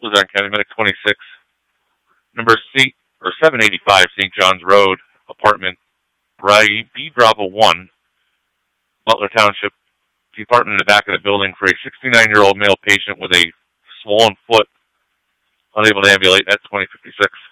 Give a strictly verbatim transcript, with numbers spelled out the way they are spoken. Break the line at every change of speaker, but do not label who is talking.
Luzerne County Medic twenty-six. Number C, or seven eighty-five Saint John's Road, apartment B Bravo one, Butler Township. The apartment in the back of the building for a sixty-nine-year-old male patient with a swollen foot, unable to ambulate at twenty fifty-six.